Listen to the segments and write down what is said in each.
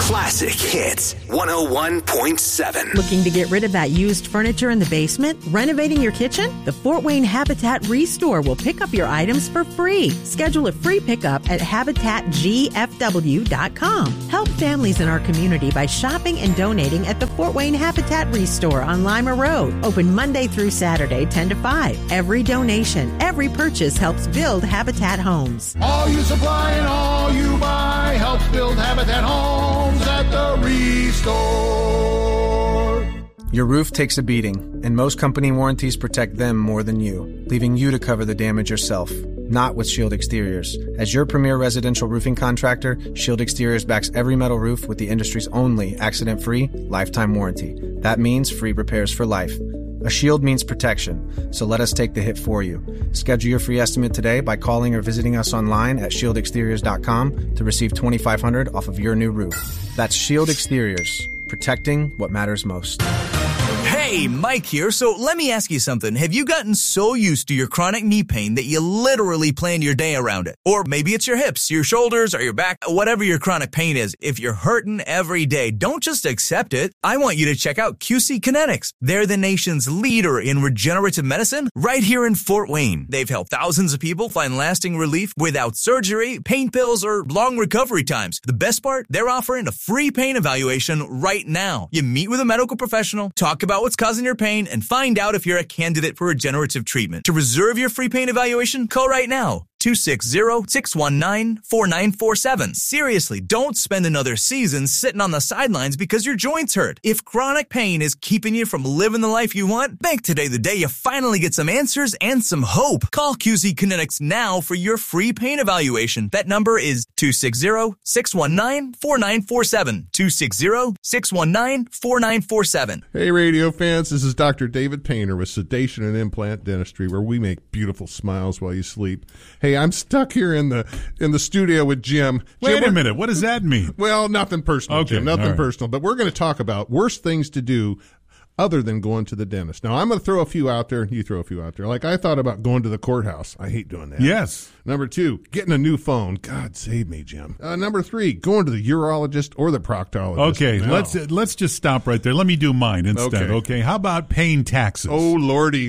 Classic Hits 101.7. Looking to get rid of that used furniture in the basement? Renovating your kitchen? The Fort Wayne Habitat Restore will pick up your items for free. Schedule a free pickup at HabitatGFW.com. Help families in our community by shopping and donating at the Fort Wayne Habitat Restore on Lima Road. Open Monday through Saturday, 10 to 5. Every donation, every purchase helps build Habitat homes. All you supply and all you buy helps build Habitat homes at the Restore. Your roof takes a beating, and most company warranties protect them more than you, leaving you to cover the damage yourself. Not with Shield Exteriors. As your premier residential roofing contractor, Shield Exteriors backs every metal roof with the industry's only accident-free lifetime warranty. That means free repairs for life. A shield means protection, so let us take the hit for you. Schedule your free estimate today by calling or visiting us online at shieldexteriors.com to receive $2,500 off of your new roof. That's Shield Exteriors, protecting what matters most. Hey, Mike here. So let me ask you something. Have you gotten so used to your chronic knee pain that you literally plan your day around it? Or maybe it's your hips, your shoulders, or your back, whatever your chronic pain is. If you're hurting every day, don't just accept it. I want you to check out QC Kinetics. They're the nation's leader in regenerative medicine right here in Fort Wayne. They've helped thousands of people find lasting relief without surgery, pain pills, or long recovery times. The best part? They're offering a free pain evaluation right now. You meet with a medical professional, talk about what's causing your pain, and find out if you're a candidate for regenerative treatment. To reserve your free pain evaluation, call right now. 260-619-4947. Seriously, don't spend another season sitting on the sidelines because your joints hurt. If chronic pain is keeping you from living the life you want, make today the day you finally get some answers and some hope. Call QC Kinetics now for your free pain evaluation. That number is 260-619-4947. 260-619-4947. Hey, radio fans, this is Dr. David Painter with Sedation and Implant Dentistry, where we make beautiful smiles while you sleep. Hey, I'm stuck here in the studio with Jim. Wait a minute. What does that mean? Well, nothing personal, okay, Jim. Nothing right. personal. But we're going to talk about worst things to do other than going to the dentist. Now, I'm going to throw a few out there, and you throw a few out there. Like, I thought about going to the courthouse. I hate doing that. Yes. Number 2, getting a new phone. God save me, Jim. Number 3, going to the urologist or the proctologist. Okay, now, let's just stop right there. Let me do mine instead, okay? How about paying taxes? Oh, lordy.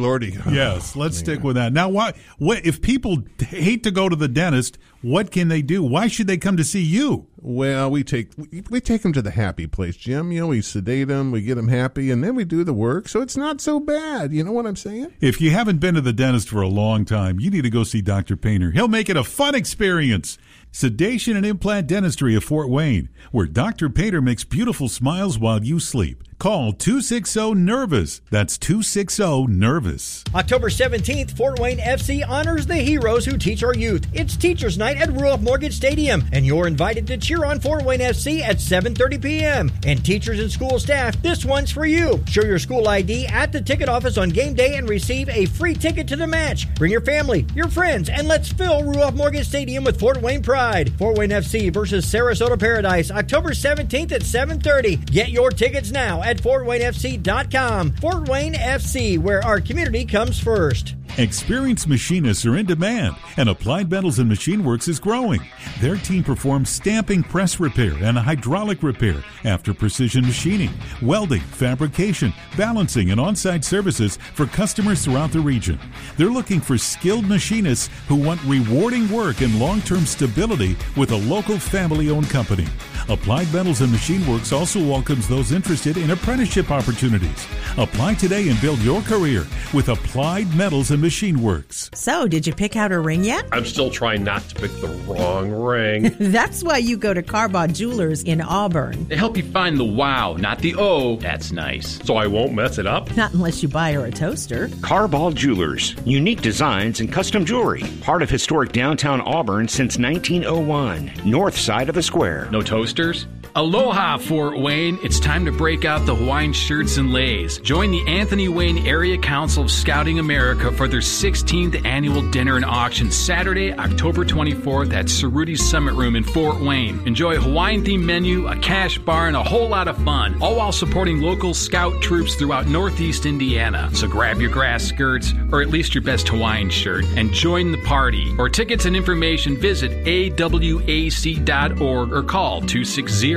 Yes, let's stick with that. Now, what if people hate to go to the dentist, what can they do? Why should they come to see you? Well, we take them to the happy place, Jim. You know, we sedate them, we get them happy, and then we do the work, so it's not so bad. You know what I'm saying? If you haven't been to the dentist for a long time, you need to go see Dr. Painter. He'll make it a fun experience. Sedation and Implant Dentistry of Fort Wayne, where Dr. Painter makes beautiful smiles while you sleep. Call 260-NERVOUS. That's 260-NERVOUS. October 17th, Fort Wayne FC honors the heroes who teach our youth. It's Teachers Night at Ruoff Mortgage Stadium, and you're invited to cheer on Fort Wayne FC at 7:30 p.m. And teachers and school staff, this one's for you. Show your school ID at the ticket office on game day and receive a free ticket to the match. Bring your family, your friends, and let's fill Ruoff Mortgage Stadium with Fort Wayne pride. Fort Wayne FC versus Sarasota Paradise, October 17th at 7:30. Get your tickets now at FortWayneFC.com. Fort Wayne FC, where our community comes first. Experienced machinists are in demand, and Applied Metals and Machine Works is growing. Their team performs stamping press repair and hydraulic repair after precision machining, welding, fabrication, balancing, and on-site services for customers throughout the region. They're looking for skilled machinists who want rewarding work and long-term stability with a local family-owned company. Applied Metals and Machine Works also welcomes those interested in apprenticeship opportunities. Apply today and build your career with Applied Metals and Machine Works. So, did you pick out a ring yet? I'm still trying not to pick the wrong ring. That's why you go to Carbon Jewelers in Auburn. They help you find the wow, not the oh. That's nice. So I won't mess it up? Not unless you buy her a toaster. Carball Jewelers. Unique designs and custom jewelry. Part of historic downtown Auburn since 1901. North side of the square. No toasters? Aloha, Fort Wayne. It's time to break out the Hawaiian shirts and leis. Join the Anthony Wayne Area Council of Scouting America for their 16th annual dinner and auction Saturday, October 24th at Cerruti's Summit Room in Fort Wayne. Enjoy a Hawaiian-themed menu, a cash bar, and a whole lot of fun, all while supporting local scout troops throughout Northeast Indiana. So grab your grass skirts, or at least your best Hawaiian shirt, and join the party. For tickets and information, visit awac.org or call 260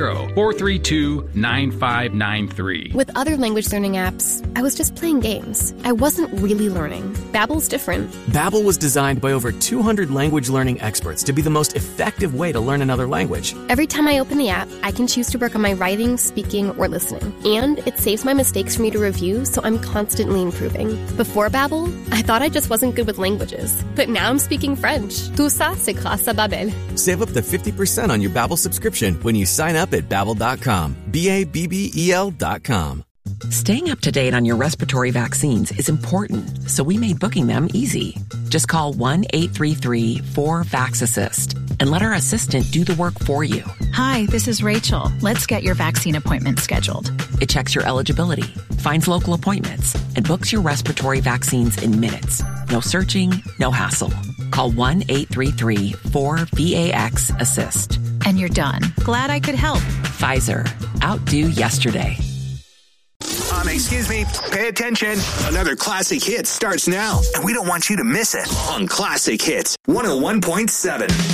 800-432-9593. With other language learning apps, I was just playing games. I wasn't really learning. Babbel's different. Babbel was designed by over 200 language learning experts to be the most effective way to learn another language. Every time I open the app, I can choose to work on my writing, speaking, or listening. And it saves my mistakes for me to review, so I'm constantly improving. Before Babbel, I thought I just wasn't good with languages. But now I'm speaking French. Tout ça, c'est grâce à Babbel. Save up to 50% on your Babbel subscription when you sign up at Babbel.com. BABBEL.com. Staying up to date on your respiratory vaccines is important, so we made booking them easy. Just call 1-833-4VAX-ASSIST and let our assistant do the work for you. Hi, this is Rachel. Let's get your vaccine appointment scheduled. It checks your eligibility, finds local appointments, and books your respiratory vaccines in minutes. No searching, no hassle. Call 1-833-4VAX-ASSIST. And you're done. Glad I could help. Pfizer. Outdo yesterday. Excuse me, pay attention. Another Classic Hit starts now, and we don't want you to miss it on Classic Hits 101.7.